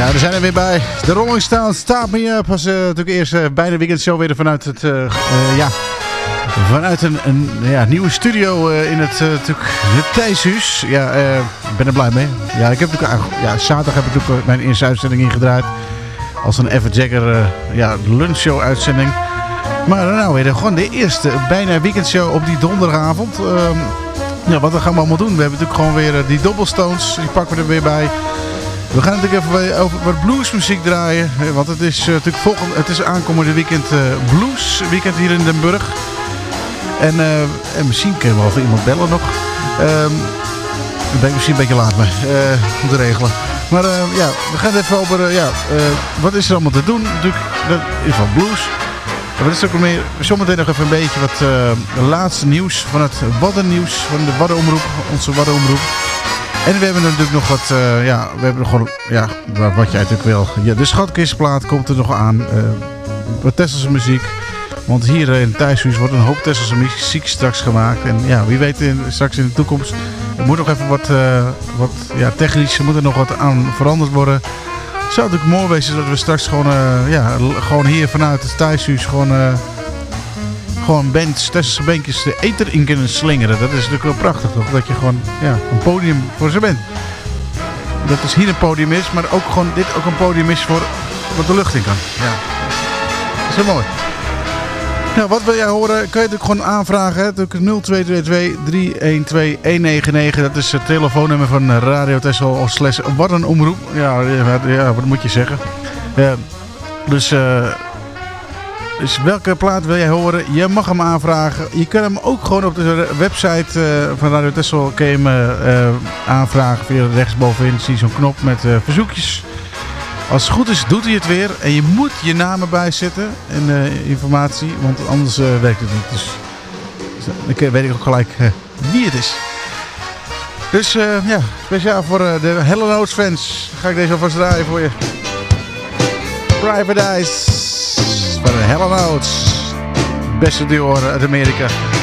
Ja, we zijn er weer bij. De Rolling Stones, Start Me Up. Was natuurlijk eerst bijna weekendshow weer vanuit het... vanuit een nieuwe studio in het Thijshuis. Ja, ik ben er blij mee. Ja, ik heb natuurlijk, zaterdag heb ik natuurlijk mijn eerste uitzending ingedraaid. Als een Ever Jagger lunchshow uitzending. Maar nou weer gewoon de eerste bijna weekendshow op die donderdagavond. Wat gaan we allemaal doen? We hebben natuurlijk gewoon weer die Dobbelstones. Die pakken we er weer bij. We gaan natuurlijk even over wat bluesmuziek draaien. Want het is natuurlijk het is aankomende weekend blues weekend hier in Den Burg. En misschien kunnen we wel even iemand bellen nog. Dan ben ik misschien een beetje laat mee om te regelen. Maar we gaan even over wat is er allemaal te doen. Natuurlijk, dat is van blues. Maar dat is ook meer, zometeen nog even een beetje wat laatste nieuws van het Waddennieuws, van de Waddenomroep, onze Waddenomroep. En we hebben natuurlijk nog wat, we hebben nog gewoon, wat jij natuurlijk wil. Ja, de schatkistplaat komt er nog aan, wat Tesselse muziek. Want hier in het Thijshuis wordt een hoop Tesselse muziek straks gemaakt. En wie weet straks in de toekomst, er moet nog even wat technisch, er moet er nog wat aan veranderd worden. Het zou natuurlijk mooi wezen dat we straks gewoon hier vanuit het Thijshuis gewoon Tesselse bandjes de eter in kunnen slingeren. Dat is natuurlijk wel prachtig toch? Dat je gewoon een podium voor ze bent. Dat is hier een podium is, maar ook gewoon dit ook een podium is voor wat de lucht in kan. Ja. Dat is heel mooi. Nou, wat wil jij horen? Kun je natuurlijk gewoon aanvragen. Hè? 0222-312-199. Dat is het telefoonnummer van Radio Texel / Waddenomroep. Ja, wat moet je zeggen? Dus welke plaat wil jij horen? Je mag hem aanvragen. Je kan hem ook gewoon op de website van Radio Texel aanvragen. Via rechtsbovenin zie je zo'n knop met verzoekjes. Als het goed is, doet hij het weer. En je moet je naam erbij zetten en informatie, want anders werkt het niet. Dus dan weet ik ook gelijk wie het is. Dus speciaal voor de Hell & Oates fans ga ik deze alvast draaien voor je. Private Eyes van de Hell & Oates. Beste duo uit Amerika.